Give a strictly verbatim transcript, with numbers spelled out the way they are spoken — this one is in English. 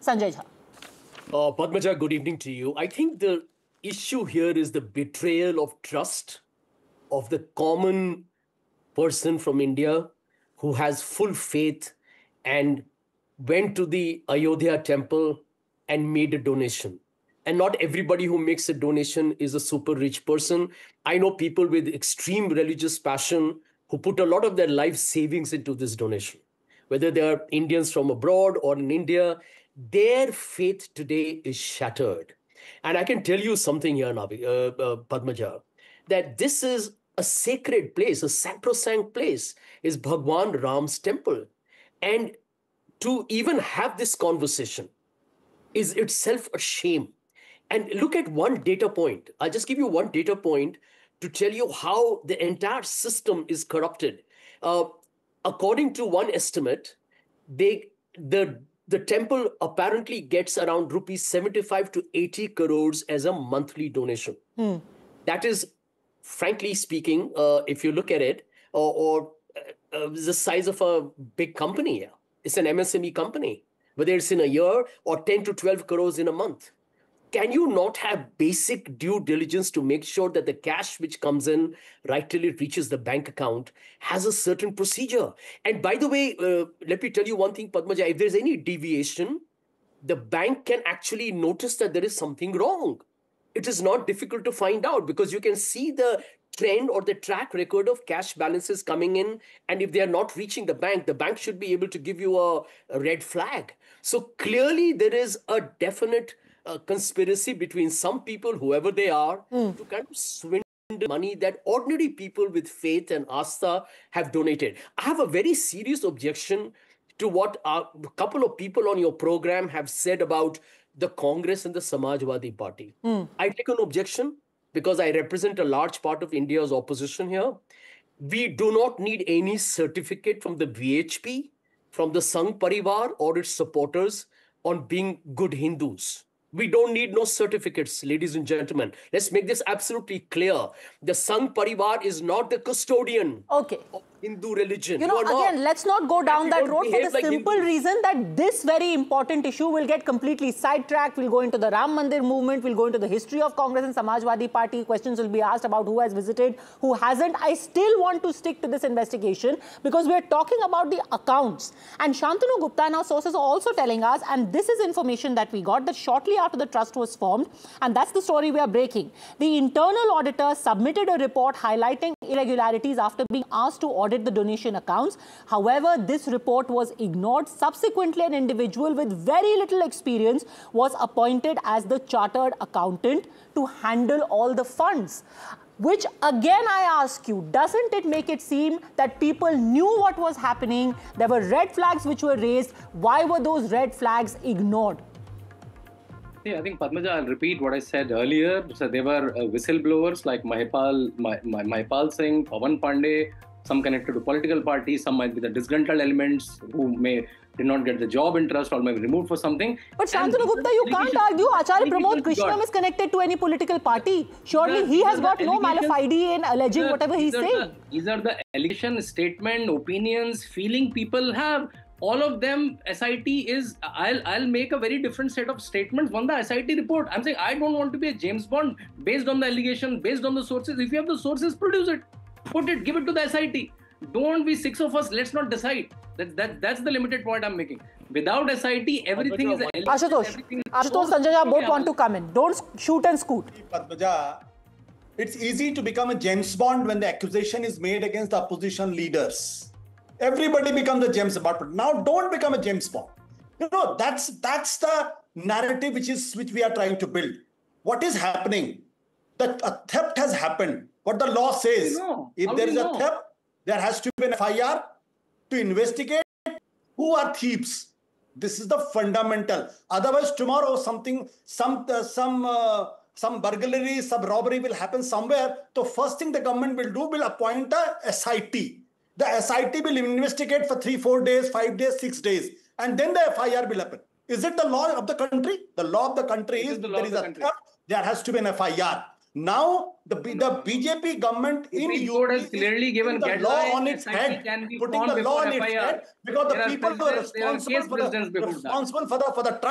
Sanjay Jha. Uh, Padmaja, good evening to you. I think the issue here is the betrayal of trust of the common person from India who has full faith and went to the Ayodhya temple and made a donation. And not everybody who makes a donation is a super rich person. I know people with extreme religious passion who put a lot of their life savings into this donation. Whether they are Indians from abroad or in India, their faith today is shattered. And I can tell you something here, Nabi, uh, uh, Padmaja, that this is a sacred place, a sacrosanct place, is Bhagwan Ram's temple. And to even have this conversation is itself a shame. And look at one data point. I'll just give you one data point to tell you how the entire system is corrupted. Uh, according to one estimate, they the the temple apparently gets around rupees seventy-five to eighty crores as a monthly donation. Hmm. That is, frankly speaking, uh, if you look at it, or, or uh, the size of a big company. It's an M S M E company, whether it's in a year or ten to twelve crores in a month. Can you not have basic due diligence to make sure that the cash which comes in right till it reaches the bank account has a certain procedure? And by the way, uh, let me tell you one thing, Padmaja, if there's any deviation, the bank can actually notice that there is something wrong. It is not difficult to find out because you can see the trend or the track record of cash balances coming in. And if they are not reaching the bank, the bank should be able to give you a, a red flag. So clearly there is a definite uh, conspiracy between some people, whoever they are, mm. to kind of swindle money that ordinary people with faith and astha have donated. I have a very serious objection to what a couple of people on your program have said about the Congress and the Samajwadi Party. Mm. I take an objection because I represent a large part of India's opposition here. We do not need any certificate from the V H P, from the Sangh Parivar or its supporters on being good Hindus. We don't need no certificates, ladies and gentlemen. Let's make this absolutely clear. The Sangh Parivar is not the custodian okay. of Hindu religion. You know, you again, not. let's not go down that road for the like simple Hindus. reason that this very important issue will get completely sidetracked. We'll go into the Ram Mandir movement. We'll go into the history of Congress and Samajwadi Party. Questions will be asked about who has visited, who hasn't. I still want to stick to this investigation because we're talking about the accounts. And Shantanu Gupta and our sources are also telling us, and this is information that we got, that shortly after the trust was formed, and that's the story we are breaking, the internal auditor submitted a report highlighting irregularities after being asked to audit the donation accounts. However, this report was ignored. Subsequently, an individual with very little experience was appointed as the chartered accountant to handle all the funds. Which again, I ask you, doesn't it make it seem that people knew what was happening? There were red flags which were raised. Why were those red flags ignored? Yeah, I think, Padmaja, I'll repeat what I said earlier. So there were uh, whistleblowers like Mahipal, Ma Ma Mahipal Singh, Pawan Pandey, some connected to political parties, some might be the disgruntled elements who may did not get the job in trust or may be removed for something. But Shantanu Gupta, you can't argue Acharya Pramod Krishnam is connected to any political party. Surely he has got no mala fide in alleging whatever he's saying. These are the allegation, statement, opinions, feeling people have. All of them, S I T is, I'll, I'll make a very different set of statements on the S I T report. I'm saying I don't want to be a James Bond based on the allegation, based on the sources. If you have the sources, produce it. Put it, give it to the S I T. Don't be six of us, let's not decide. That, that, that's the limited point I'm making. Without S I T, everything is... Ashutosh, Ashutosh, Sanjay Jha both want to come in. Don't shoot and scoot. Padmaja, it's easy to become a James Bond when the accusation is made against the opposition leaders. Everybody becomes a James Bond. But now don't become a James Bond. You know, that's that's the narrative which is which we are trying to build. What is happening? That a theft has happened. What the law says, if there is a theft, there has to be an F I R to investigate who are thieves. This is the fundamental. Otherwise, tomorrow something, some uh, some uh, some burglary, some robbery will happen somewhere. So first thing the government will do will appoint a S I T. The S I T will investigate for three, four days, five days, six days, and then the F I R will happen. Is it the law of the country? The law of the country is the there is a theft, there has to be an F I R. Now the the B J P government in U P has clearly given the law on its head, putting the law on its head because the people who are responsible for the responsible for the for the